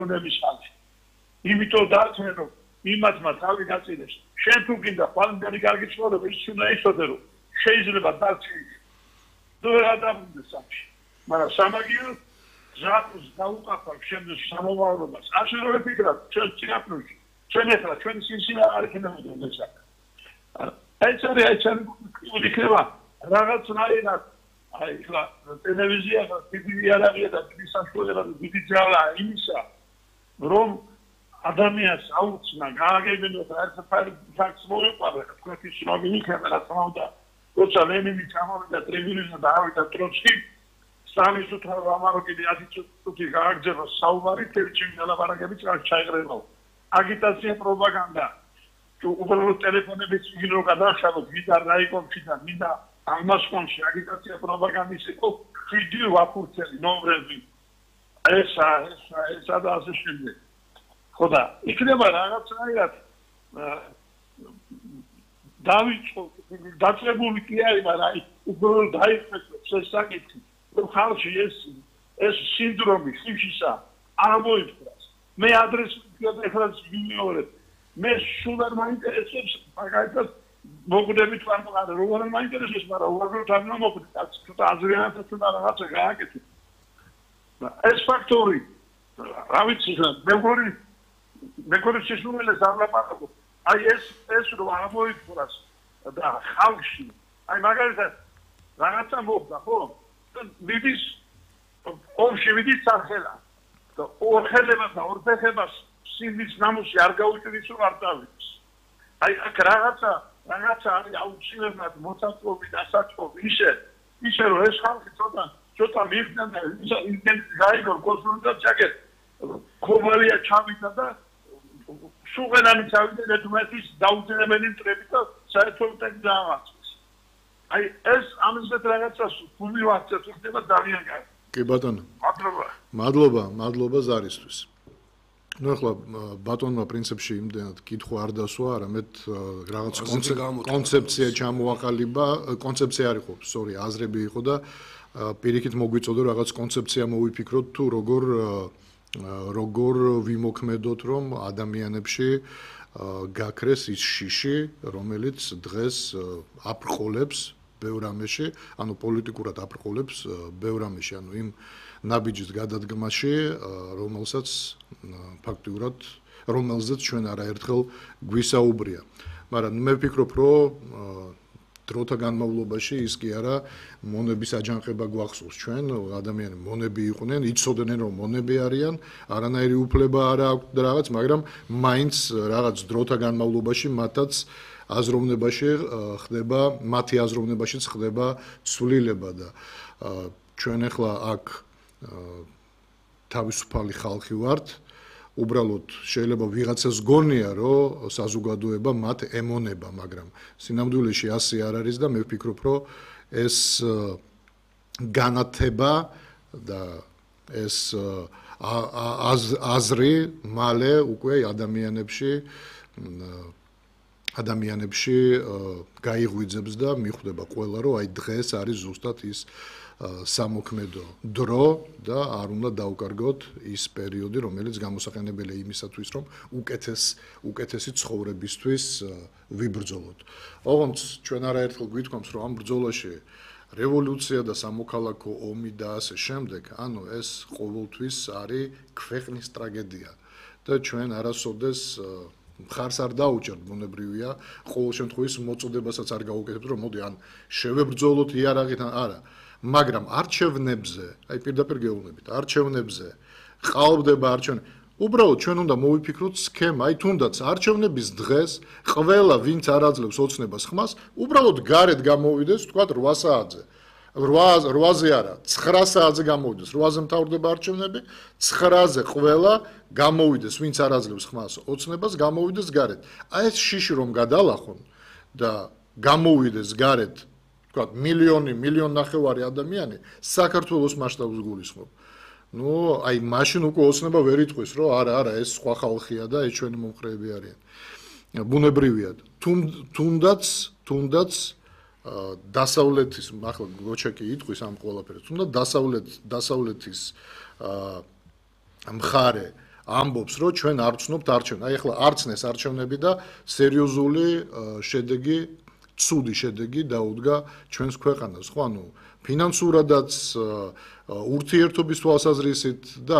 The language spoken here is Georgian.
ნების ხალხი. იმიტომ დააცხენ რომ იმათმა თავი გაწინეს. შენ თუ გინდა ყველგანი კარგი ცხოვრება ის უნდა იცოდე რომ შეიძლება დარჩი. თუ ვერ ადამიანს სამში. მაგრამ სამაგიეროდ ზაფხულს დაუყაფარ შემდეგ სამომავლობას. ასე რომ ვფიქრობ, ჩვენ წინაპრებში, ჩვენ ახლა ჩვენ სინსინა არ იქნებოდა ეს. ეს არის იქნება რაღაცნაირად აი ხლა ტელევიზია დიდი არაღია და დიდი საშუალება და დიდი ძალა იმისა რომ ადამიანს აუცნა გააგებინოს ერთ ფაქტს მოიყვება თქვენ ის რომ იქნება რა თქმა უნდა როცა ლენინი ჩამოვიდა ტრიბუნაზე და ავიდა ტროცკი სამი სუთხარო ამარო კიდე 10 წუთი გააგრძელა საუბარი თერჩინი ლაპარაკები ჩაიგრევა აგიტაცია პროპაგანდა თუ უბრალოდ ტელეფონებით ვინო გადახშალოთ ვიდა რაიკომში და ვიდა ამასკონში აგიტაცია პროპაგანდის იყო ვიდეო ვაფურცელი ნომრები ესა და ასე შემდეგ ხოდა იქნება რაღაცნაირად დავიწყო დაწყებული კი არის მაგრამ უბრალოდ დაიხსნა ეს საკითხი რომ ხალხი ეს სინდრომი ხიშისა არ მოიფრას მე ადრესს ეხლა ვიმეორებ მე სულ არ მაინტერესებს მაგალითად მოგვდებით ვარ როგორ მაინტერესებს მაგრამ უბრალოდ არ მომკვდით ცოტა აზრიანად ცოტა რაღაცა გააკეთე ეს ფაქტორი რა ვიცი მე გქონი შეშუმელეს არ ლაპარაკობ აი ეს რომ არ მოიფრას და ხალხში აი მაგალითად რაღაცა მოხდა ხო მიდის ომში მიდის სახელა და ორხელებას და ორფეხებას სინდის ნამუსი არ გაუჭირს რომ არ წავიდეს აი აქ რაღაცა არის აუცილებლად მოსაწყობი და საწყობი ისე რომ ეს ხალხი ცოტა მიხდნენ და ისინი გაიგონ კონსულტაცია ქობალია ჩავიდა და სუღენანი ჩავიდა და თუმეტის დაუძინებელი მტრები და საერთოდ დაამარცხეს აი ეს ამისეთ რაღაცას ფული ვახცევთ იქნება ძალიან კარგი კი ბატონო მადლობა ზარისთვის ну ახლა ბატონმა პრინციპში იმდენად კითხვა არ დასვა, არამედ რაღაც კონცეფცია ჩამოაყალიბა, კონცეფცია არ იყო, აზრები იყო და პირიქით მოგვიწოდო რაღაც კონცეფცია მოვიფიქროთ თუ როგორ ვიმოქმედოთ რომ ადამიანებში გაქრეს ის შიში, რომელიც დღეს აპრყოლებს ბევრ ამაში, ანუ პოლიტიკურად აპრყოლებს ბევრ ამაში, ანუ იმ ნაბიჯის გადადგმაში, რომელსაც ფაქტიურად რომელზეც ჩვენ არაერთხელ გვისაუბრია. მაგრამ მე ვფიქრობ, რომ დროთა განმავლობაში ის კი არა მონების აჯანყება გვახსოვს ჩვენ, ადამიანები მონები იყვნენ, იცოდნენ რომ მონები არიან, არანაირი უფლება არ აქვთ რაღაც, მაგრამ მაინც რაღაც დროთა განმავლობაში მათაც აზროვნებაში ხდება, მათი აზროვნებაშიც ხდება ცვლილება და ჩვენ ახლა აქ თავისუფალი ხალხი ვართ, უბრალოდ შეიძლება ვიღაცას გონია, რომ საზოგადოება მათ ემონება, მაგრამ სინამდვილეში ასე არ არის და მე ვფიქრობ, რომ ეს განათება და ეს აზრი მალე უკვე ადამიანებში გაიღვიძებს და მიხვდება ყველა, რომ აი დღეს არის ზუსტად ის სამოქმედო დრო და არ უნდა დაუკარგოთ ის პერიოდი, რომელიც გამოსაყენებელია იმისათვის, რომ უკეთესი ცხოვრებისთვის ვიბრძოლოთ. ოღონდ ჩვენ არაერთხელ გვითქვამს, რომ ამ ბრძოლაში რევოლუცია და სამოქალაქო ომი და ასე შემდეგ, ანუ ეს ყოველთვის არის ქვეყნის ტრაგედია და ჩვენ არასოდეს მხარს არ დაუჭერთ, ბუნებრივია, ყოველ შემთხვევაში მოწოდებასაც არ გაუკეთებთ, რომ მოდი ან შევებრძოლოთ იარაღით, არა. მაგრამ არჩევნებზე, აი პირდაპირ გეუბნებით, არჩევნებზე ყალბდება არჩევნები. უბრალოდ ჩვენ უნდა მოვიფიქროთ სქემა, აი თუნდაც არჩევნების დღეს ყველა ვინც არ აძლევს ოცნებას ხმას, უბრალოდ გარეთ გამოვიდეს, თქვათ 8 საათზე. 8-ზე არა, 9 საათზე გამოვიდეს, 8-ზე მთავრდება არჩევნები, 9-ზე ყველა გამოვიდეს, ვინც არ აძლევს ხმას ოცნებას, გამოვიდეს გარეთ. აი ეს შიში რომ გადალახონ და გამოვიდეს გარეთ თქვათ მილიონ ნახევარი ადამიანი საქართველოს მასშტაბს გულისხმობ. ნუ აი მაშინ უკვე ოცნება ვერ იტყვის, რომ არა, ეს სხვა ხალხია და ეს ჩვენი მომხრეები არიან. ბუნებრივია. თუნდაც დასავლეთის ახლა გოჩეკი იტყვის ამ ყველაფერს. თუნდაც დასავლეთის მხარე ამბობს, რომ ჩვენ არ ვცნობთ არჩევნები. აი ახლა არცნეს არჩევნები და სერიოზული შედეგი, ცუდი შედეგი დაუდგა ჩვენს ქვეყანას, ხო, ანუ ფინანსურადაც, ურთიერთობის თვალსაზრისით და